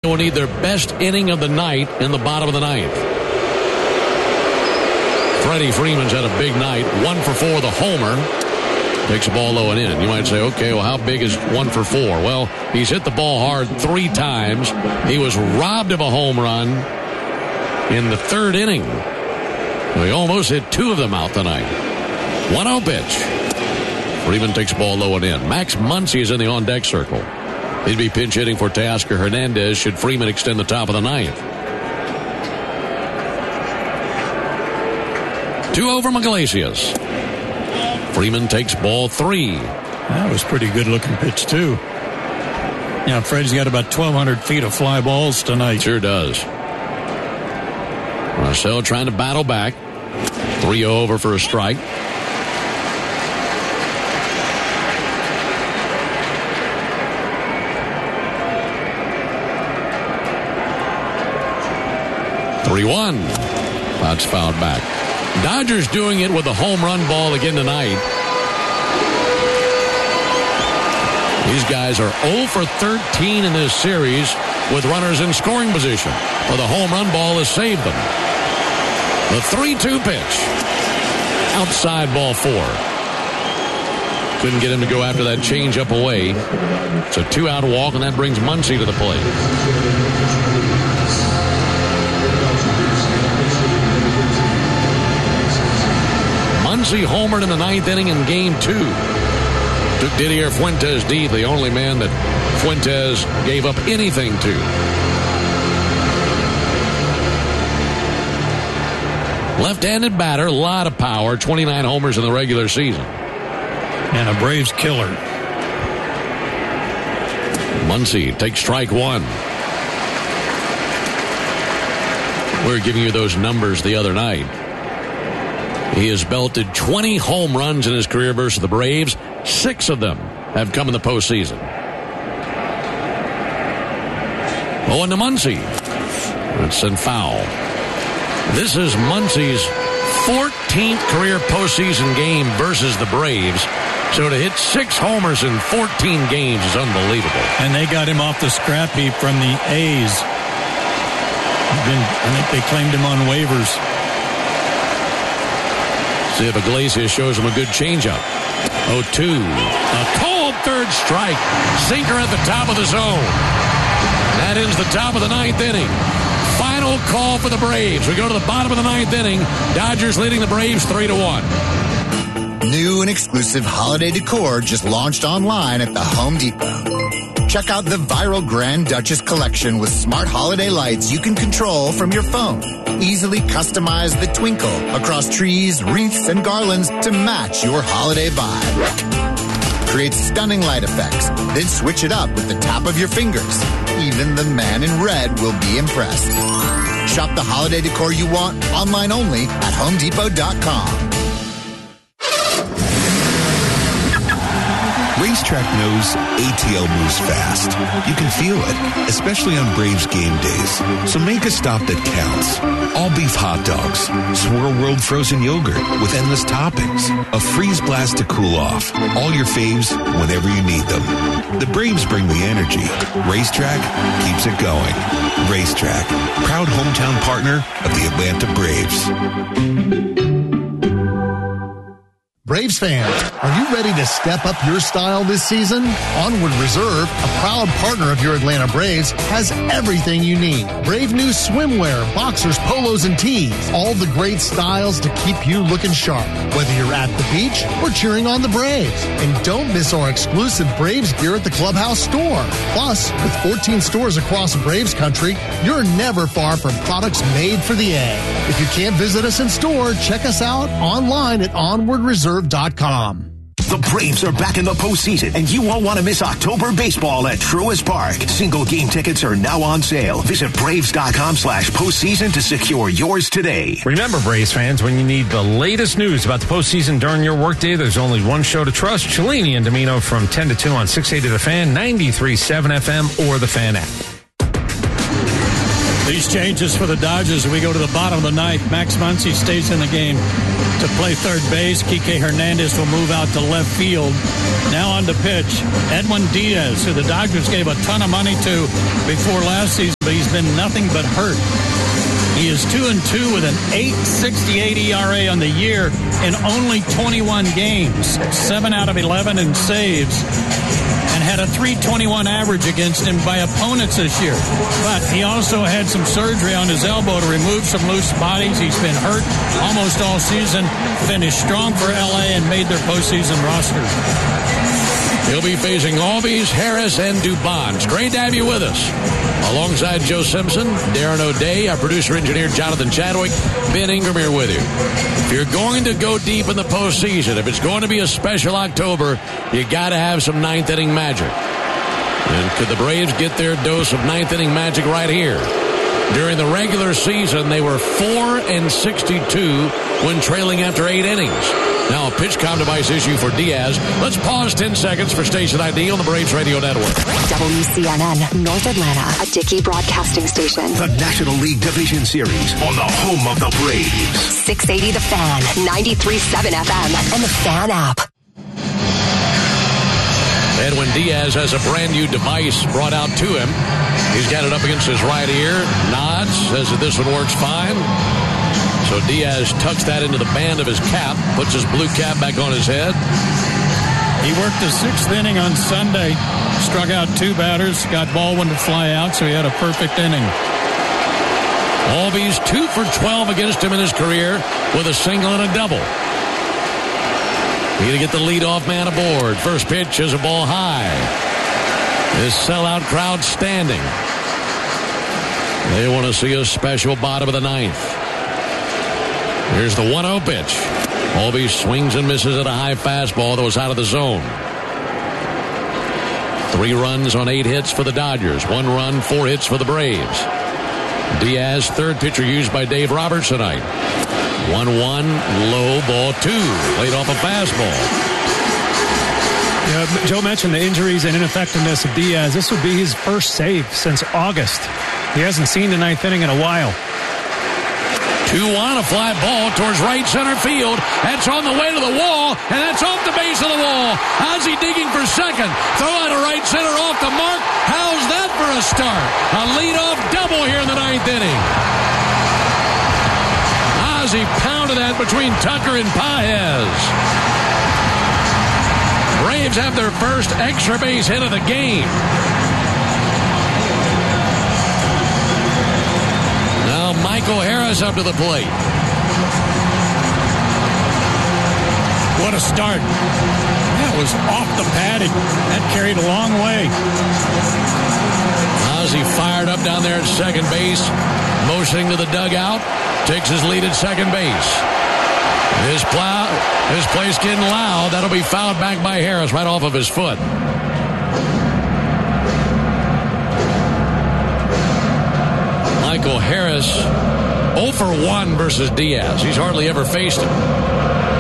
will need their best inning of the night in the bottom of the ninth. Freddie Freeman's had a big night. 1 for 4, the homer. Takes the ball low and in. You might say, okay, well, how big is 1 for 4? Well, he's hit the ball hard 3 times. He was robbed of a home run in the 3rd inning. He almost hit 2 of them out tonight. 1-0 pitch. Freeman takes the ball low and in. Max Muncy is in the on-deck circle. He'd be pinch hitting for Teoscar Hernandez should Freeman extend the top of the ninth. 2-0 from Iglesias. Freeman takes ball 3. That was pretty good-looking pitch, too. Yeah, Fred's got about 1,200 feet of fly balls tonight. Sure does. Marcel trying to battle back. 3-0 over for a strike. (3-1). That's fouled back. Dodgers doing it with a home run ball again tonight. These guys are 0 for 13 in this series with runners in scoring position. Well, the home run ball has saved them. The 3-2 pitch. Outside ball 4. Couldn't get him to go after that changeup away. It's a 2-out walk, and that brings Muncy to the plate. Muncy homered in the 9th inning in Game 2. Took Didier Fuentes deep, the only man that Fuentes gave up anything to. Left-handed batter, a lot of power, 29 homers in the regular season. And a Braves killer. Muncy takes strike 1. We were giving you those numbers the other night. He has belted 20 home runs in his career versus the Braves. 6 of them have come in the postseason. 0 to Muncy. That's in foul. This is Muncy's 14th career postseason game versus the Braves. So to hit 6 homers in 14 games is unbelievable. And they got him off the scrap heap from the A's. I think they claimed him on waivers. See if Iglesias shows him a good changeup. 0-2. A cold third strike. Sinker at the top of the zone. That ends the top of the 9th inning. Final call for the Braves. We go to the bottom of the 9th inning. Dodgers leading the Braves 3-1. New and exclusive holiday decor just launched online at the Home Depot. Check out the viral Grand Duchess collection with smart holiday lights you can control from your phone. Easily customize the twinkle across trees, wreaths, and garlands to match your holiday vibe. Create stunning light effects, then switch it up with the tap of your fingers. Even the man in red will be impressed. Shop the holiday decor you want online only at HomeDepot.com. Racetrack knows ATL moves fast. You can feel it, especially on Braves game days. So make a stop that counts. All beef hot dogs, Swirl World frozen yogurt with endless toppings, a freeze blast to cool off. All your faves whenever you need them. The Braves bring the energy. Racetrack keeps it going. Racetrack, proud hometown partner of the Atlanta Braves. Braves fans, are you ready to step up your style this season? Onward Reserve, a proud partner of your Atlanta Braves, has everything you need. Brave new swimwear, boxers, polos, and tees. All the great styles to keep you looking sharp, whether you're at the beach or cheering on the Braves. And don't miss our exclusive Braves gear at the Clubhouse store. Plus, with 14 stores across Braves country, you're never far from products made for the A. If you can't visit us in store, check us out online at onwardreserve.com. The Braves are back in the postseason, and you won't want to miss October baseball at Truist Park. Single game tickets are now on sale. Visit Braves.com/postseason to secure yours today. Remember, Braves fans, when you need the latest news about the postseason during your workday, there's only one show to trust. Cellini and Domino from 10 to 2 on 680 The Fan, 93.7 FM, or the Fan app. These changes for the Dodgers, we go to the bottom of the ninth. Max Muncy stays in the game to play third base. Kike Hernandez will move out to left field. Now on to pitch, Edwin Diaz, who the Dodgers gave a ton of money to before last season, but he's been nothing but hurt. He is 2-2 with an 8.68 ERA on the year in only 21 games, 7 out of 11 in saves, and had a .321 average against him by opponents this year. But he also had some surgery on his elbow to remove some loose bodies. He's been hurt almost all season, finished strong for LA, and made their postseason roster. He'll be facing Albies, Harris, and Dubon. It's great to have you with us. Alongside Joe Simpson, Darren O'Day, our producer-engineer Jonathan Chadwick, Ben Ingram here with you. If you're going to go deep in the postseason, if it's going to be a special October, you got to have some ninth-inning magic. And could the Braves get their dose of ninth-inning magic right here? During the regular season, they were 4-62 when trailing after 8 innings. Now a pitch comm device issue for Diaz. Let's pause 10 seconds for station ID on the Braves Radio Network. WCNN, North Atlanta, a Dickey broadcasting station. The National League Division Series on the home of the Braves. 680 The Fan, 93.7 FM, and the Fan app. Edwin Diaz has a brand new device brought out to him. He's got it up against his right ear, nods, says that this one works fine. So Diaz tucks that into the band of his cap, puts his blue cap back on his head. He worked the 6th inning on Sunday, struck out 2 batters, got Baldwin to fly out, so he had a perfect inning. Albies 2 for 12 against him in his career with a single and a double. He's going to get the leadoff man aboard. First pitch is a ball high. This sellout crowd standing. They want to see a special bottom of the ninth. Here's the 1-0 pitch. Albies swings and misses at a high fastball that was out of the zone. 3 runs on 8 hits for the Dodgers. 1 run, 4 hits for the Braves. Diaz, third pitcher used by Dave Roberts tonight. 1-1, low, ball 2. Laid off a fastball. Yeah, Joe mentioned the injuries and ineffectiveness of Diaz. This would be his first save since August. He hasn't seen the 9th inning in a while. 2-1, a fly ball towards right center field. That's on the way to the wall, and that's off the base of the wall. Ozzie digging for second. Throw out to right center off the mark. How's that for a start? A leadoff double here in the 9th inning. Ozzie pounded that between Tucker and Paez. Braves have their first extra base hit of the game. Michael Harris up to the plate. What a start. That was off the padding. That carried a long way. Ozzie fired up down there at second base, motioning to the dugout, takes his lead at second base. His play's getting loud. That'll be fouled back by Harris right off of his foot. Michael Harris 0 for 1 versus Diaz. He's hardly ever faced him.